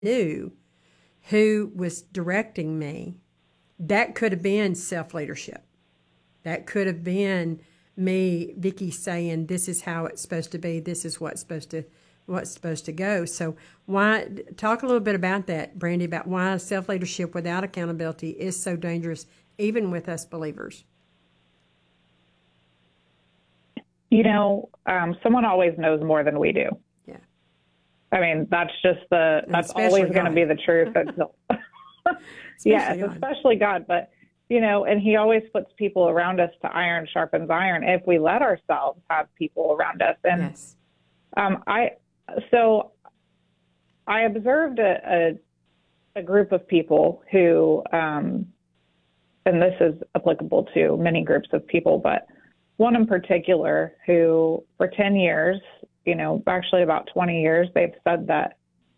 knew who was directing me. That could have been self-leadership. That could have been me, Vicki, saying, this is how it's supposed to be. This is what's supposed to go. So why talk a little bit about that, Brandy, about why self-leadership without accountability is so dangerous, even with us believers. Someone always knows more than we do. Yeah. I mean, that's always going to be the truth. Especially God. But, and he always puts people around us to iron sharpens iron if we let ourselves have people around us. And yes. I observed a group of people who, and this is applicable to many groups of people, but one in particular who for 10 years, actually about 20 years, they've said that,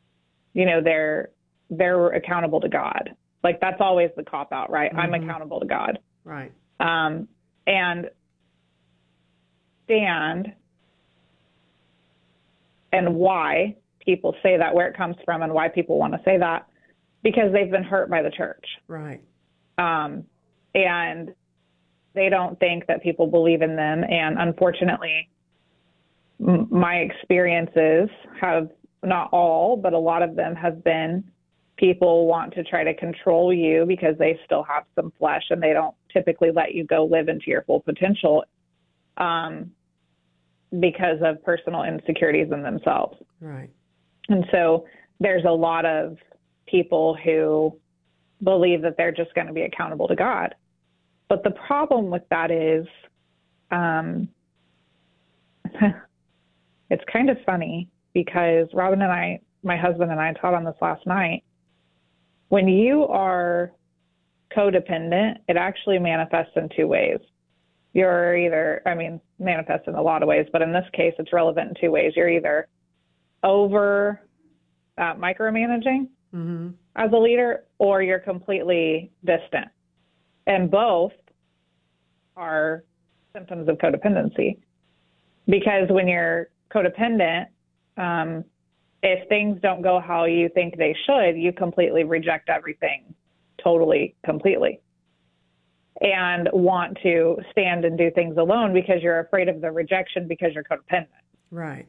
they're accountable to God. Like that's always the cop out, right? Mm-hmm. I'm accountable to God. Right. And stand and why people say that, where it comes from and why people want to say that, because they've been hurt by the church. Right. And they don't think that people believe in them. And unfortunately, my experiences have, not all, but a lot of them have been people want to try to control you because they still have some flesh and they don't typically let you go live into your full potential because of personal insecurities in themselves. Right. And so there's a lot of people who believe that they're just going to be accountable to God. But the problem with that is it's kind of funny because Robin and I, my husband and I taught on this last night. When you are codependent, it actually manifests in two ways. You're either, manifests in a lot of ways, but in this case, it's relevant in two ways. You're either over micromanaging mm-hmm. as a leader, or you're completely distant. And both are symptoms of codependency. Because when you're codependent, if things don't go how you think they should, you completely reject everything, totally, completely, and want to stand and do things alone because you're afraid of the rejection because you're codependent. Right.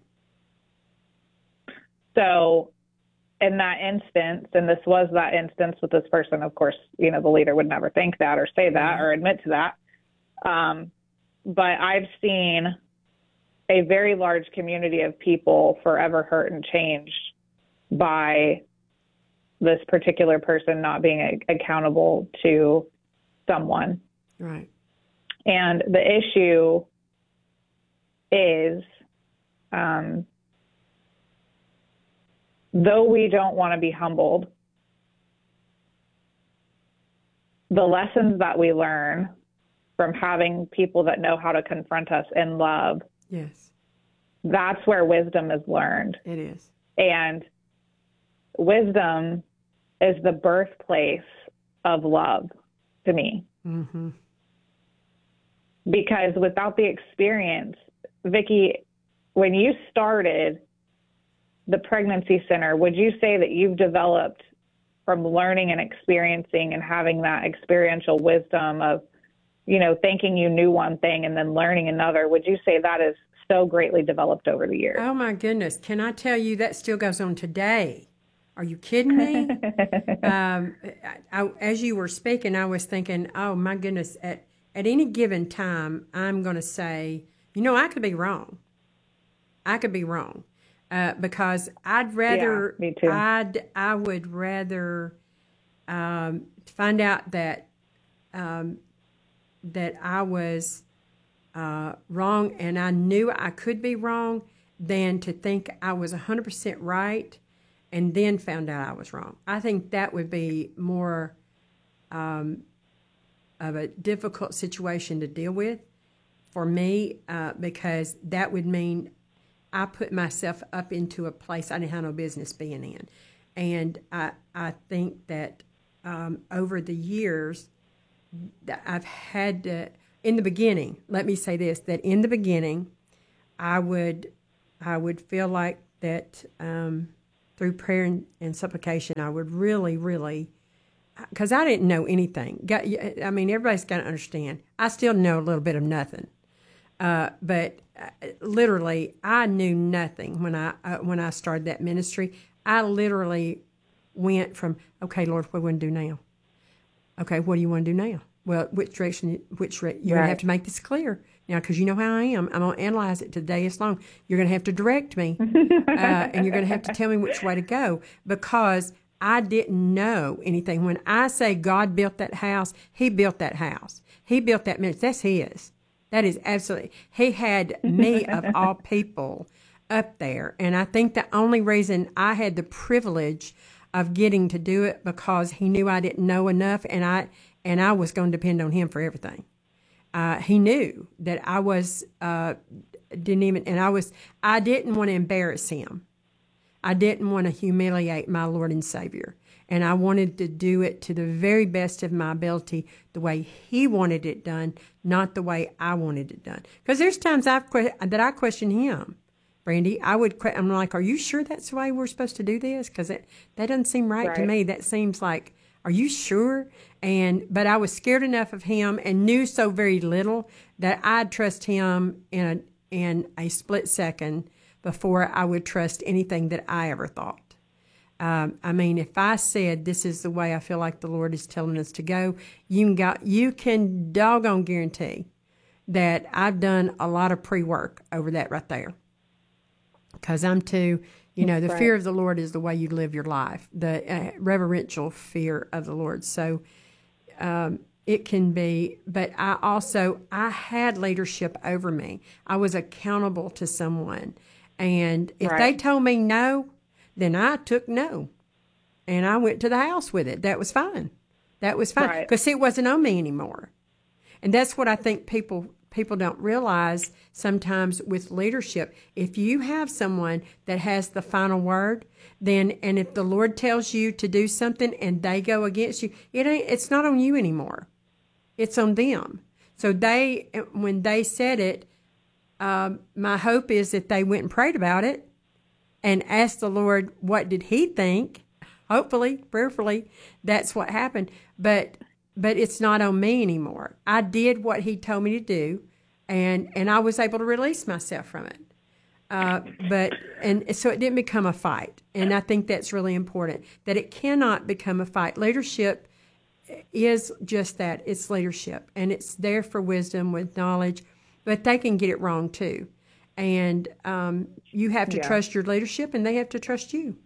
So in that instance, and this was that instance with this person, of course, the leader would never think that or say that or admit to that. But I've seen a very large community of people forever hurt and changed by this particular person not being accountable to someone. Right. And the issue is, though we don't want to be humbled, the lessons that we learn from having people that know how to confront us in love, yes, that's where wisdom is learned. It is. And wisdom is the birthplace of love to me. Mm-hmm. Because without the experience, Vicki, when you started the pregnancy center, would you say that you've developed from learning and experiencing and having that experiential wisdom of, thinking you knew one thing and then learning another? Would you say that is so greatly developed over the years? Oh my goodness. Can I tell you that still goes on today? Are you kidding me? As you were speaking, I was thinking, oh my goodness, at any given time, I'm going to say, I could be wrong. I could be wrong. Because I'd rather, me too. I would rather find out that that I was wrong and I knew I could be wrong than to think I was 100% right and then found out I was wrong. I think that would be more of a difficult situation to deal with for me because that would mean I put myself up into a place I didn't have no business being in. And I think that over the years, that I've had to, in the beginning, let me say this, that in the beginning, I would feel like that through prayer and supplication, I would really, really, because I didn't know anything. I mean, everybody's got to understand. I still know a little bit of nothing. But literally, I knew nothing when I started that ministry. I literally went from, okay, Lord, what do you want to do now? Okay, what do you want to do now? Well, you're going to have to make this clear now, because you know how I am. I'm going to analyze it today as long. You're going to have to direct me, and you're going to have to tell me which way to go, because I didn't know anything. When I say God built that house, He built that house. He built that ministry. That's His. That is absolutely. He had me, of all people, up there. And I think the only reason I had the privilege of getting to do it, because He knew I didn't know enough, and I was going to depend on Him for everything. He knew that I was I didn't want to embarrass Him. I didn't want to humiliate my Lord and Savior. And I wanted to do it to the very best of my ability, the way He wanted it done, not the way I wanted it done. Because there's times that I question Him, Brandy. I'm like, are you sure that's the way we're supposed to do this? Because that doesn't seem right to me. That seems like, are you sure? But I was scared enough of Him and knew so very little that I'd trust Him in a split second before I would trust anything that I ever thought. I mean, if I said, this is the way I feel like the Lord is telling us to go, you can doggone guarantee that I've done a lot of pre-work over that right there. Because I'm too, the fear of the Lord is the way you live your life, the reverential fear of the Lord. So it can be, but I had leadership over me. I was accountable to someone. And if they told me no, then I took no. And I went to the house with it. That was fine. Because it wasn't on me anymore. And that's what I think people don't realize sometimes with leadership. If you have someone that has the final word, and if the Lord tells you to do something and they go against you, it's not on you anymore. It's on them. So when they said it, my hope is that they went and prayed about it and asked the Lord, what did He think? Hopefully, prayerfully, that's what happened. But it's not on me anymore. I did what He told me to do, and I was able to release myself from it. So it didn't become a fight. And I think that's really important, that it cannot become a fight. Leadership is just that. It's leadership, and it's there for wisdom with knowledge, but they can get it wrong too. And you have to trust your leadership, and they have to trust you.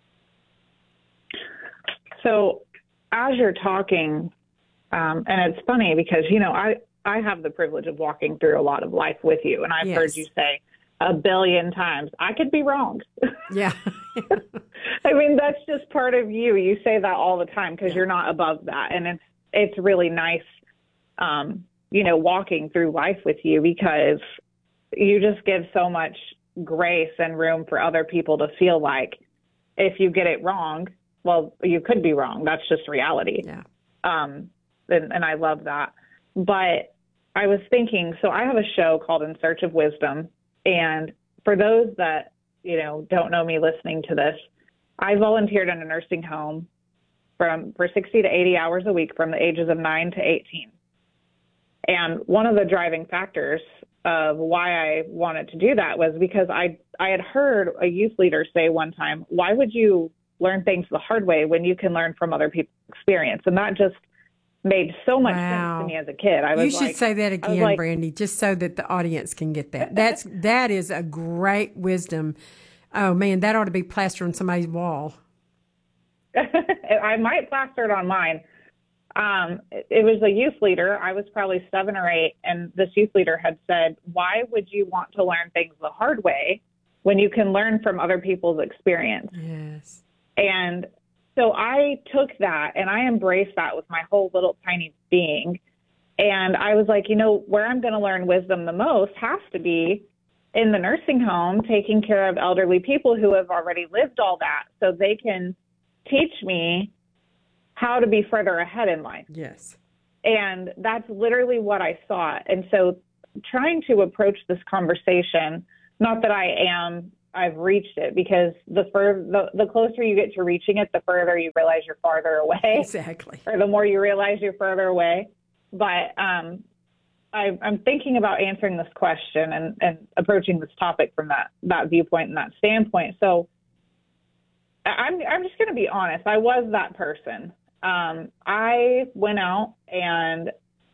So as you're talking, and it's funny because, I have the privilege of walking through a lot of life with you, and I've heard you say a billion times, I could be wrong. Yeah. I mean, that's just part of you. You say that all the time because you're not above that. And it's really nice, walking through life with you, because you just give so much grace and room for other people to feel like if you get it wrong, well, you could be wrong. That's just reality. Yeah. And I love that. But I was thinking, so I have a show called In Search of Wisdom. And for those that, don't know me listening to this, I volunteered in a nursing home for 60 to 80 hours a week from the ages of 9 to 18. And one of the driving factors of why I wanted to do that was because I had heard a youth leader say one time, why would you learn things the hard way when you can learn from other people's experience? And that just made so much sense to me as a kid. You should say that again, Brandy, just so that the audience can get that. That is a great wisdom. Oh man, that ought to be plastered on somebody's wall. I might plaster it on mine. It was a youth leader. I was probably 7 or 8, and this youth leader had said, why would you want to learn things the hard way when you can learn from other people's experience? Yes. And so I took that and I embraced that with my whole little tiny being. And I was like, where I'm going to learn wisdom the most has to be in the nursing home, taking care of elderly people who have already lived all that, so they can teach me how to be further ahead in life. Yes. And that's literally what I thought. And so trying to approach this conversation, not that I am I've reached it, because the closer you get to reaching it, the further you realize you're farther away. Exactly. Or the more you realize you're further away. But I'm thinking about answering this question and approaching this topic from that viewpoint and that standpoint. So I'm just going to be honest. I was that person. I went out and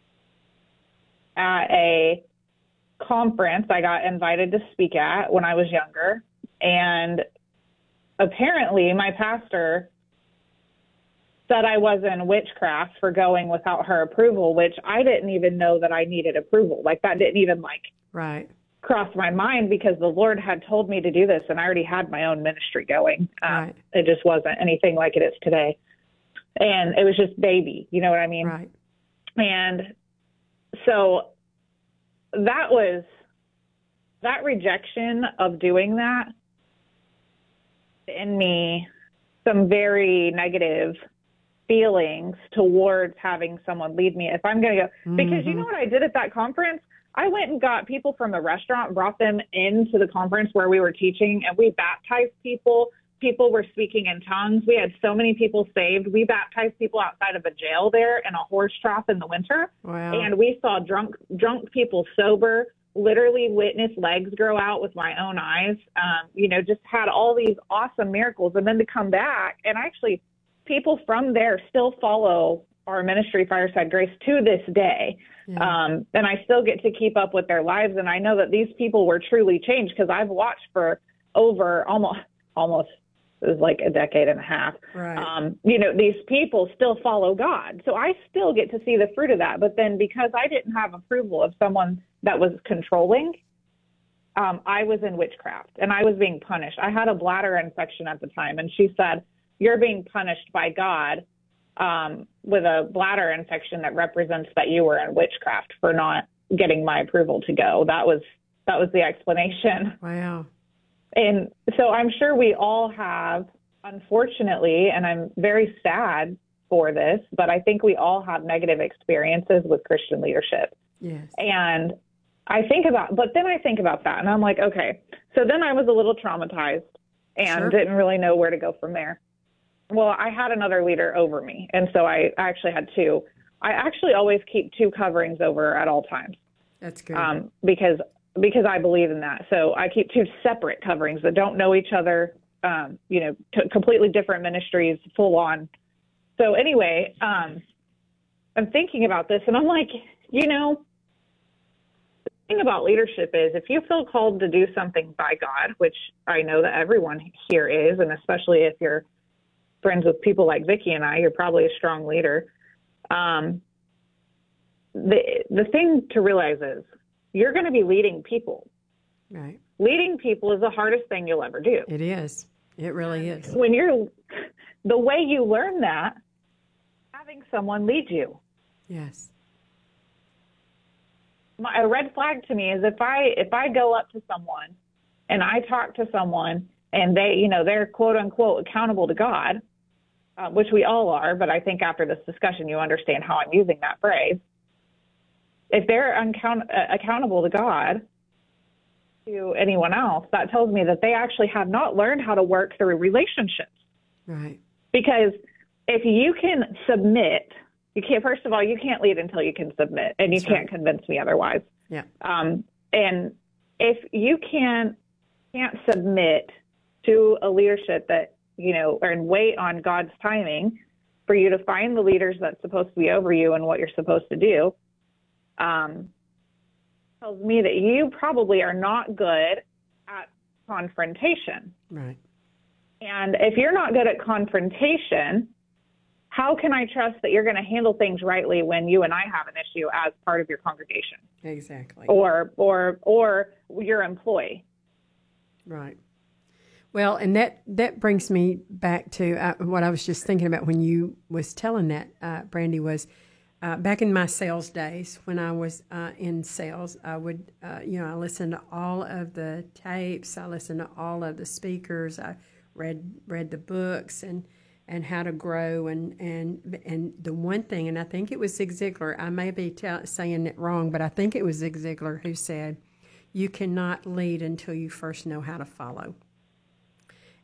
at a conference I got invited to speak at when I was younger, and apparently my pastor said I was in witchcraft for going without her approval, which I didn't even know that I needed approval. Like, that didn't even right. cross my mind, because the Lord had told me to do this, and I already had my own ministry going. Right. It just wasn't anything like it is today. And it was just baby, you know what I mean? Right. And so that rejection of doing that in me some very negative feelings towards having someone lead me. If I'm going to go, because you know what I did at that conference? I went and got people from the restaurant and brought them into the conference where we were teaching, and we baptized people. People were speaking in tongues. We had so many people saved. We baptized people outside of a jail there in a horse trough in the winter. Wow. And we saw drunk people sober, literally witnessed legs grow out with my own eyes. Just had all these awesome miracles. And then to come back, and actually people from there still follow our ministry, Fireside Grace, to this day. Yeah. And I still get to keep up with their lives. And I know that these people were truly changed, because I've watched for over almost it was like a decade and a half. Right. These people still follow God. So I still get to see the fruit of that. But then, because I didn't have approval of someone that was controlling, I was in witchcraft and I was being punished. I had a bladder infection at the time, and she said, "You're being punished by God with a bladder infection that represents that you were in witchcraft for not getting my approval to go." That was the explanation. Wow. And so I'm sure we all have, unfortunately, and I'm very sad for this, but I think we all have negative experiences with Christian leadership. Yes. And I think about that, and I'm like, okay. So then I was a little traumatized and didn't really know where to go from there. Well, I had another leader over me, and so I actually had two. I actually always keep two coverings over at all times. That's good. Because I believe in that. So I keep two separate coverings that don't know each other, completely different ministries, full on. So anyway, I'm thinking about this, and I'm like, the thing about leadership is, if you feel called to do something by God, which I know that everyone here is, and especially if you're friends with people like Vicki and I, you're probably a strong leader. The thing to realize is, you're going to be leading people. Right. Leading people is the hardest thing you'll ever do. It is. It really is. The way you learn that, having someone lead you. Yes. A red flag to me is if I go up to someone and I talk to someone and they're quote unquote accountable to God, which we all are, but I think after this discussion you understand how I'm using that phrase. If they're accountable to God, to anyone else, that tells me that they actually have not learned how to work through relationships. Right. Because if you can submit, first of all, you can't lead until you can submit, and you can't convince me otherwise. Yeah. And if you can't submit to a leadership that, and wait on God's timing for you to find the leaders that's supposed to be over you and what you're supposed to do, tells me that you probably are not good at confrontation. Right. And if you're not good at confrontation, how can I trust that you're going to handle things rightly when you and I have an issue as part of your congregation? Exactly. Or your employee. Right. Well, and that brings me back to what I was just thinking about when you was telling that, Brandy, was back in my sales days, when I was in sales, I would, I listened to all of the tapes. I listened to all of the speakers. I read the books and how to grow. And the one thing, and I think it was Zig Ziglar, I may be saying it wrong, but I think it was Zig Ziglar who said, "You cannot lead until you first know how to follow."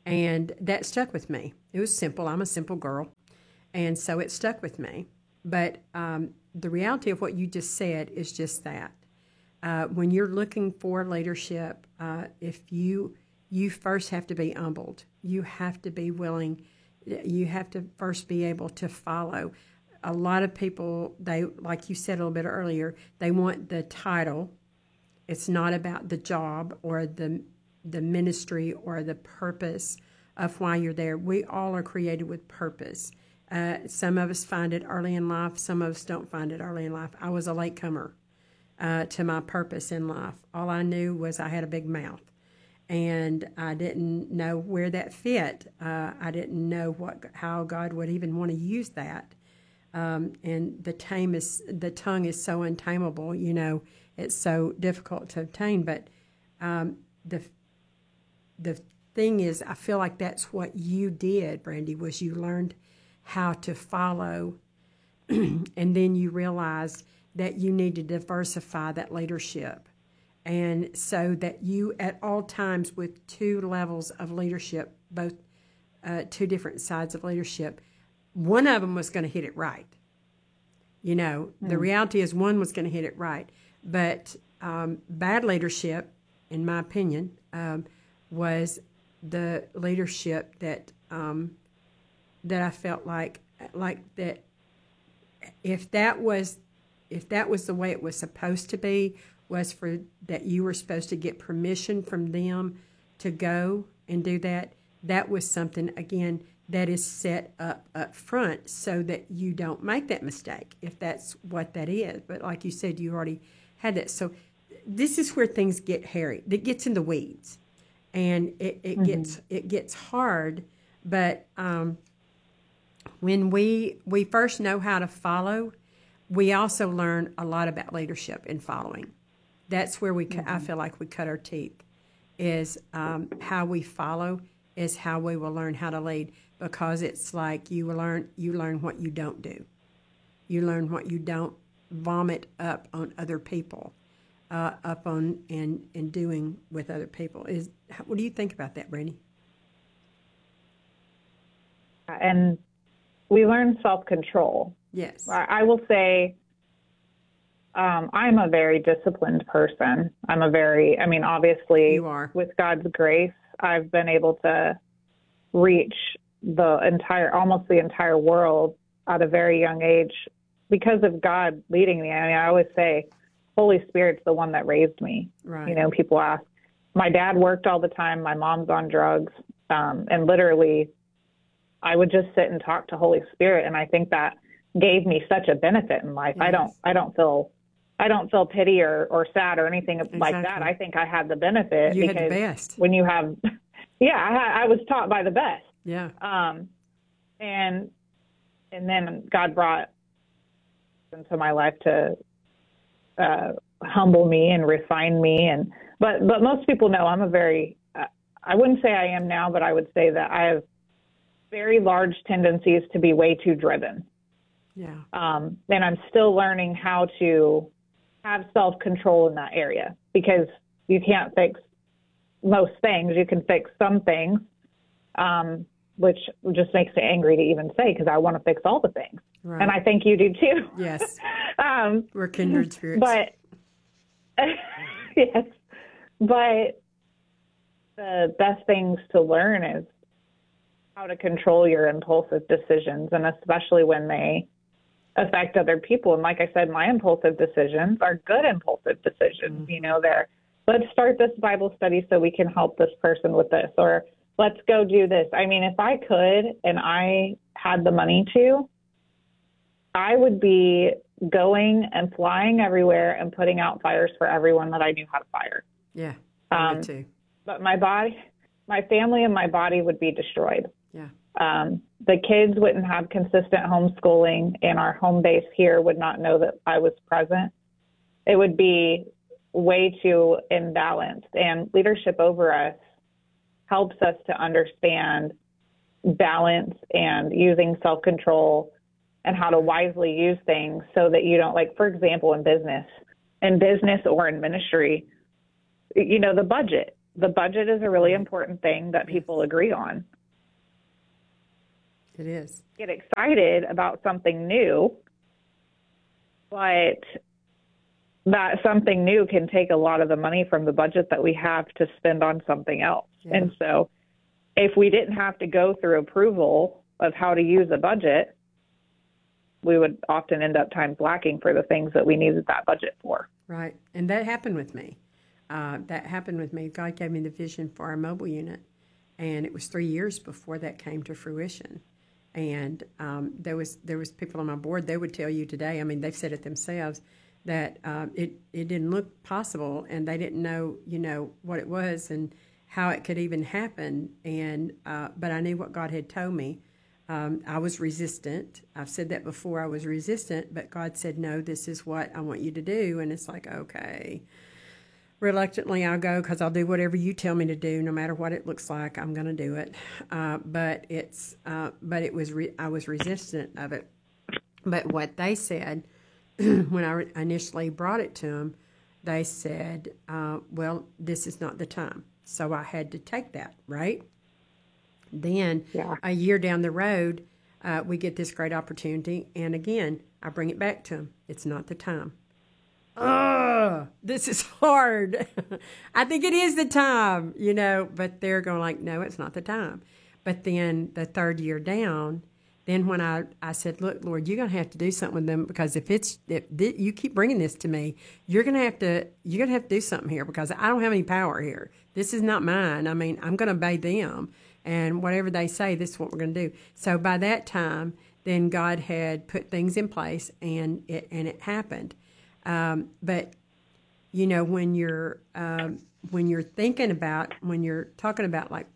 And that stuck with me. It was simple. I'm a simple girl. And so it stuck with me. But the reality of what you just said is just that. When you're looking for leadership, if you first have to be humbled. You have to be willing. You have to first be able to follow. A lot of people, they, like you said a little bit earlier, they want the title. It's not about the job or the ministry or the purpose of why you're there. We all are created with purpose. Some of us find it early in life. Some of us don't find it early in life. I was a latecomer to my purpose in life. All I knew was I had a big mouth, and I didn't know where that fit. I didn't know how God would even want to use that. And the tongue is so untamable. You know, it's so difficult to obtain. But the thing is, I feel like that's what you did, Brandy, was you learned how to follow, and then you realized that you need to diversify that leadership. And so that you, at all times, with two levels of leadership, both two different sides of leadership, one of them was going to hit it right. You know, the reality is one was going to hit it right. But bad leadership, in my opinion, was the leadership that that I felt like that if that was the way it was supposed to be, was for that you were supposed to get permission from them to go and do that. That was something, again, that is set up front so that you don't make that mistake, if that's what that is. But like you said, you already had that. So this is where things get hairy. It gets in the weeds, and it gets hard. But when we first know how to follow, we also learn a lot about leadership in following. That's where I feel like we cut our teeth, is how we follow is how we will learn how to lead, because it's like you learn what you don't do. You learn what you don't vomit up on other people, up on and doing with other people. What do you think about that, Brandy? And we learn self-control. Yes. I will say I'm a very disciplined person. Obviously, you are. With God's grace, I've been able to reach almost the entire world at a very young age because of God leading me. I mean, I always say, Holy Spirit's the one that raised me. Right. You know, people ask. My dad worked all the time. My mom's on drugs. And literally, I would just sit and talk to Holy Spirit. And I think that gave me such a benefit in life. Yes. I don't feel pity or sad or anything like that. I think I had the benefit. You had the best. When you have, I was taught by the best. Yeah. And then God brought into my life to humble me and refine me. But most people know I'm a very, I wouldn't say I am now, but I would say that I have very large tendencies to be way too driven. Yeah. And I'm still learning how to have self-control in that area, because you can't fix most things. You can fix some things, which just makes me angry to even say, because I want to fix all the things. Right. And I think you do too. Yes. We're kindred spirits. But yes, but the best things to learn is how to control your impulsive decisions, and especially when they affect other people. And like I said, my impulsive decisions are good impulsive decisions. Mm-hmm. You know, let's start this Bible study so we can help this person with this, or let's go do this. I mean, if I could and I had the money to, I would be going and flying everywhere and putting out fires for everyone that I knew how to fire. Yeah, I would too. But my family and my body would be destroyed. Yeah. The kids wouldn't have consistent homeschooling, and our home base here would not know that I was present. It would be way too imbalanced, and leadership over us helps us to understand balance and using self-control and how to wisely use things so that you don't, like, for example, in business or in ministry, you know, the budget. the budget is a really important thing that people agree on. It is. Get excited about something new, but that something new can take a lot of the money from the budget that we have to spend on something else. Yeah. And so if we didn't have to go through approval of how to use a budget, we would often end up times lacking for the things that we needed that budget for. Right. And that happened with me. God gave me the vision for our mobile unit, and it was 3 years before that came to fruition. And there was people on my board, they would tell you today, I mean, they've said it themselves, that it didn't look possible, and they didn't know, what it was and how it could even happen. And but I knew what God had told me. I was resistant. I've said that before. I was resistant, but God said, no, this is what I want you to do. And it's like, okay. Reluctantly, I'll go because I'll do whatever you tell me to do, no matter what it looks like. I'm going to do it. But I was resistant of it. But what they said when I initially brought it to them, they said, well, this is not the time. So I had to take that, right? Then a year down the road, we get this great opportunity. And again, I bring it back to them. It's not the time. Oh, this is hard. I think it is the time, but they're going like, no, it's not the time. But then the third year down, then when I said, look, Lord, you're going to have to do something with them, because if you keep bringing this to me, you're going to have to do something here, because I don't have any power here. This is not mine. I mean, I'm going to obey them, and whatever they say, this is what we're going to do. So by that time, then God had put things in place, and it happened. But when you're talking about like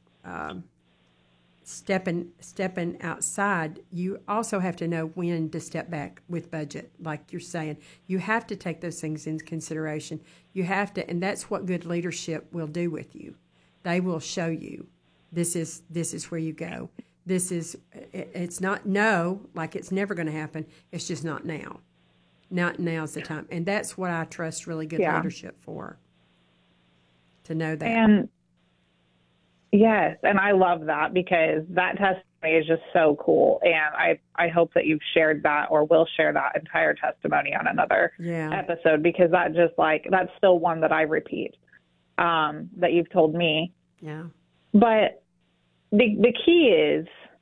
stepping outside, you also have to know when to step back with budget. Like you're saying, you have to take those things into consideration. You have to, and that's what good leadership will do with you. They will show you this is where you go. It's not no, like it's never going to happen. It's just not now. Now's the time. And that's what I trust really good leadership for, to know that. And yes, and I love that, because that testimony is just so cool. And I hope that you've shared that, or will share that entire testimony on another episode, because that's still one that I repeat, that you've told me. Yeah. But the key is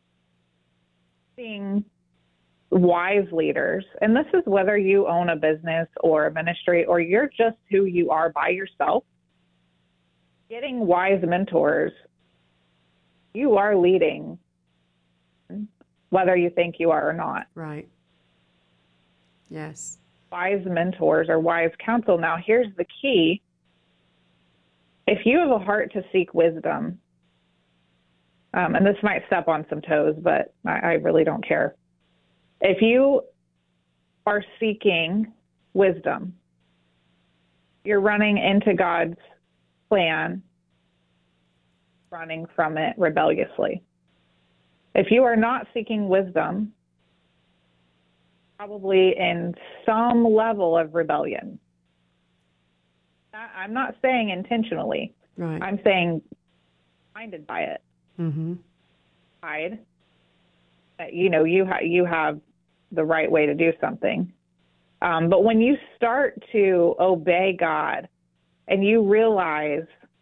being wise leaders, and this is whether you own a business or a ministry, or you're just who you are by yourself. Getting wise mentors, you are leading, whether you think you are or not. Right. Yes. Wise mentors or wise counsel. Now, here's the key. If you have a heart to seek wisdom, and this might step on some toes, but I really don't care. If you are seeking wisdom, you're running into God's plan, running from it rebelliously. If you are not seeking wisdom, probably in some level of rebellion. I'm not saying intentionally. Right. I'm saying blinded by it. Mm-hmm. Hide. You have the right way to do something. But when you start to obey God and you realize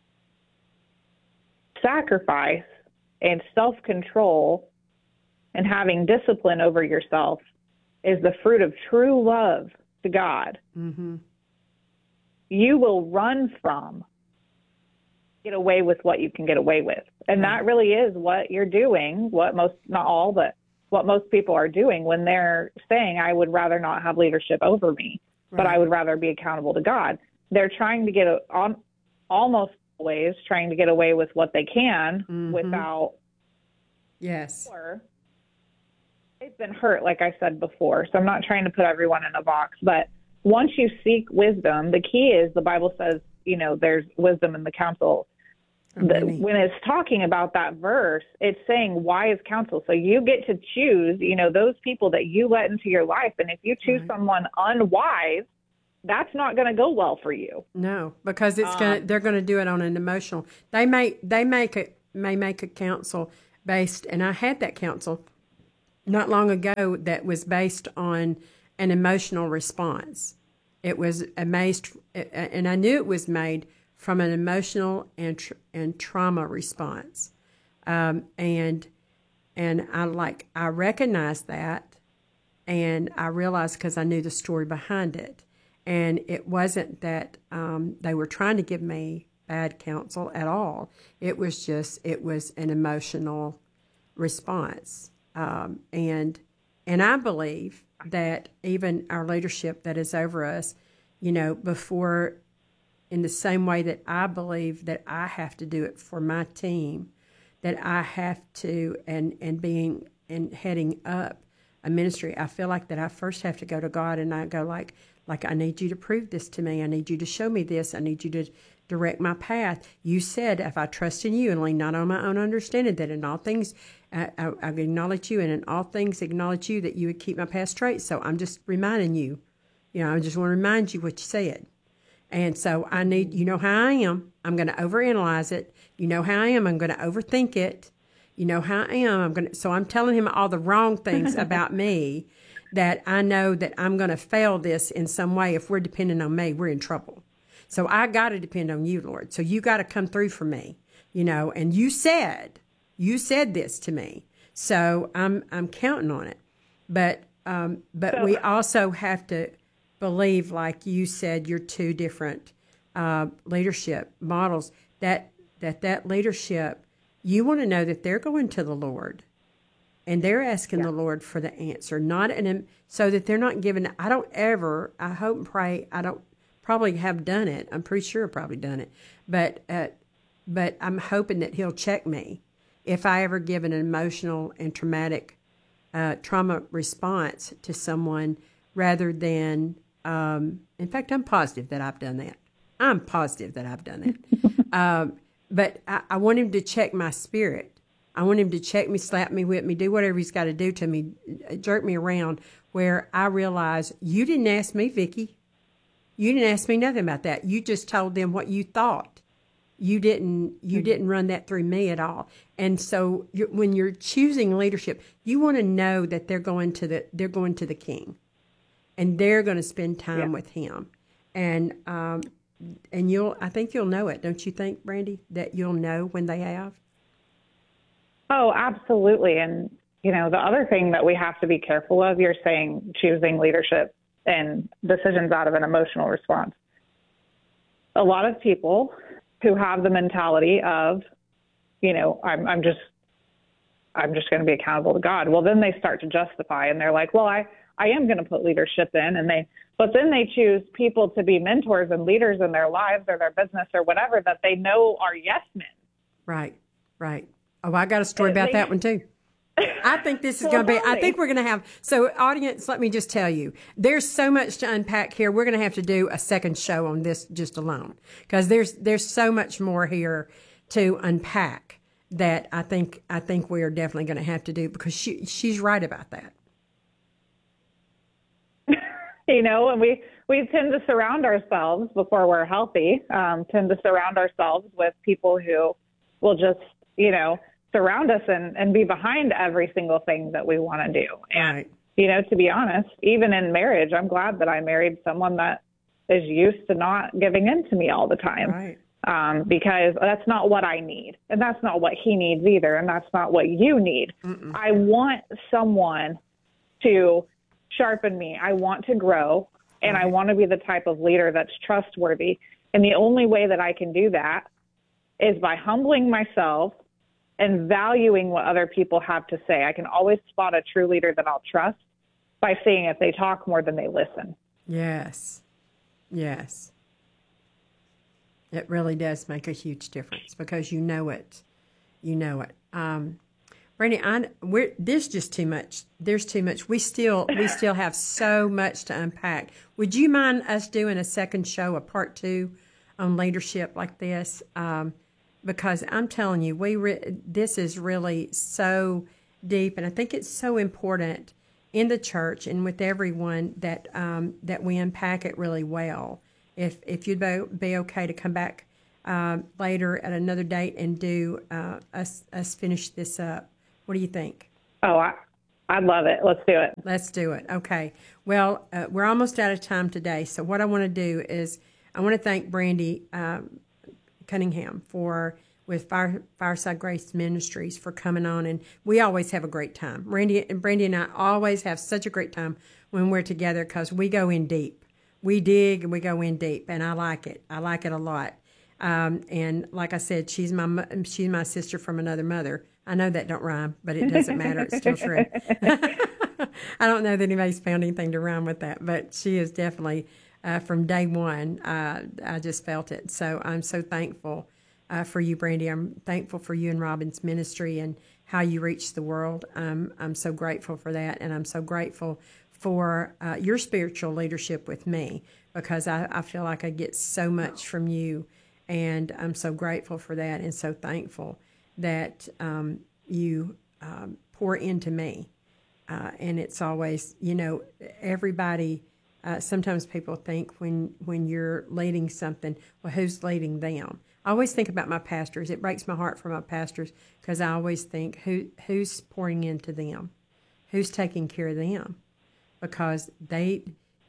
sacrifice and self-control and having discipline over yourself is the fruit of true love to God, mm-hmm. you will run from, get away with what you can get away with. And that really is what you're doing, what most, not all, but what most people are doing when they're saying, I would rather not have leadership over me, but I would rather be accountable to God. They're trying to get almost always trying to get away with what they can mm-hmm. without. Yes. Or they've been hurt, like I said before. So I'm not trying to put everyone in a box, but once you seek wisdom, the key is the Bible says, there's wisdom in the counsel. When it's talking about that verse, it's saying wise counsel. So you get to choose, those people that you let into your life. And if you choose someone unwise, that's not going to go well for you. No, because they're gonna do it on an emotional. They may make a counsel based, and I had that counsel not long ago that was based on an emotional response. It was and I knew it was made from an emotional and trauma response, and I recognized that, and I realized because I knew the story behind it. And it wasn't that they were trying to give me bad counsel at all. It was an emotional response. And I believe that even our leadership that is over us, before, in the same way that I believe that I have to do it for my team, that I have to, and heading up a ministry, I feel like that I first have to go to God, and I go like I need you to prove this to me. I need you to show me this. I need you to direct my path. You said if I trust in you and lean not on my own understanding, that in all things I acknowledge you, and in all things acknowledge you, that you would keep my path straight. So I'm just reminding you, I just want to remind you what you said. And so I need, how I am. I'm going to overanalyze it. You know how I am. I'm going to overthink it. You know how I am. So I'm telling him all the wrong things about me, that I know that I'm going to fail this in some way. If we're dependent on me, we're in trouble. So I got to depend on you, Lord. So you got to come through for me, and you said this to me. So I'm counting on it. But we also have to believe, like you said, your two different leadership models, that leadership, you want to know that they're going to the Lord. And they're asking the Lord for the answer, so that they're not giving. I hope and pray, I don't probably have done it. I'm pretty sure I've probably done it. But I'm hoping that he'll check me if I ever give an emotional and traumatic trauma response to someone, rather than, in fact, I'm positive that I've done that. But I want him to check my spirit. I want him to check me, slap me, whip me, do whatever he's got to do to me, jerk me around, where I realize you didn't ask me, Vicki. You didn't ask me nothing about that. You just told them what you thought. You didn't run that through me at all. And so when you're choosing leadership, you want to know that they're going to the King, and they're going to spend time with him. And I think you'll know it, don't you think, Brandy, that you'll know when they have? Oh, absolutely. And, the other thing that we have to be careful of, you're saying choosing leadership and decisions out of an emotional response. A lot of people who have the mentality of, I'm just going to be accountable to God. Well, then they start to justify, and they're like, well, I am going to put leadership in, but then they choose people to be mentors and leaders in their lives or their business or whatever that they know are yes men. Right. Oh, I got a story about that one too. I think this is going to be, I think we're going to have, so audience, let me just tell you, there's so much to unpack here. We're going to have to do a second show on this just alone, because there's so much more here to unpack that I think we are definitely going to have to do, because she's right about that. And we tend to surround ourselves, before we're healthy, tend to surround ourselves with people who will just, surround us and be behind every single thing that we want to do. And, to be honest, even in marriage, I'm glad that I married someone that is used to not giving in to me all the time. Right. Because that's not what I need. And that's not what he needs either. And that's not what you need. Mm-mm. I want someone to sharpen me. I want to grow, and I want to be the type of leader that's trustworthy. And the only way that I can do that is by humbling myself and valuing what other people have to say. I can always spot a true leader that I'll trust by seeing if they talk more than they listen. Yes. It really does make a huge difference, because you know it. Brandy, there's just too much. There's too much. We still have so much to unpack. Would you mind us doing a second show, a part 2 on leadership like this? Because I'm telling you, this is really so deep, and I think it's so important in the church and with everyone that that we unpack it really well. If you'd be okay to come back later at another date and do us finish this up. What do you think? Oh, I'd love it. Let's do it. Let's do it. Okay. Well, we're almost out of time today. So what I want to do is I want to thank Brandy Cunningham with Fireside Grace Ministries for coming on, and we always have a great time. Brandy and I always have such a great time when we're together because we go in deep. We dig and we go in deep, and I like it. I like it a lot. And like I said, she's my sister from another mother. I know that don't rhyme, but it doesn't matter. It's still true. I don't know that anybody's found anything to rhyme with that, but she is definitely from day one. I just felt it. So I'm so thankful for you, Brandy. I'm thankful for you and Robin's ministry and how you reach the world. I'm so grateful for that, and I'm so grateful for your spiritual leadership with me because I feel like I get so much from you, and I'm so grateful for that and so thankful that you pour into me. And it's always, everybody, sometimes people think when you're leading something, well, who's leading them? I always think about my pastors. It breaks my heart for my pastors because I always think who's pouring into them, who's taking care of them, because they,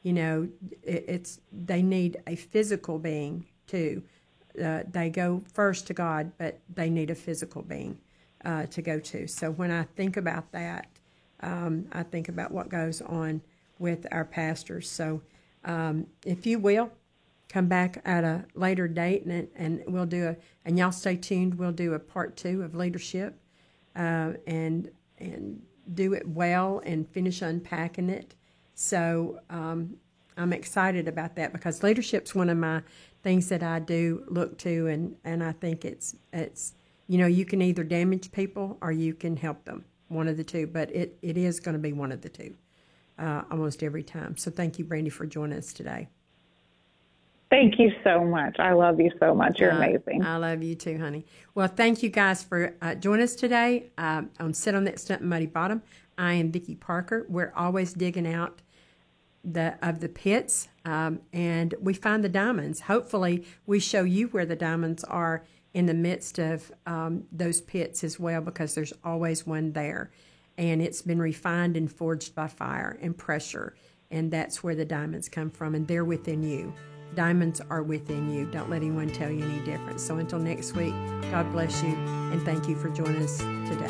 they need a physical being too. They go first to God, but they need a physical being to go to. So when I think about that, I think about what goes on with our pastors. So if you will, come back at a later date, and we'll and y'all stay tuned. We'll do a part 2 of leadership, and do it well and finish unpacking it. So I'm excited about that because leadership's one of my things that I do look to, and I think it's you can either damage people or you can help them, one of the two, but it is going to be one of the two almost every time. So thank you, Brandy, for joining us today. Thank you so much. I love you so much. You're amazing. I love you too, honey. Well, thank you guys for joining us today on Sit on That Stump Muddy Bottom. I am Vicki Parker. We're always digging out the pits, and we find the diamonds. Hopefully, we show you where the diamonds are in the midst of those pits as well, because there's always one there, and it's been refined and forged by fire and pressure, and that's where the diamonds come from, and they're within you. Diamonds are within you. Don't let anyone tell you any different. So until next week, God bless you, and thank you for joining us today.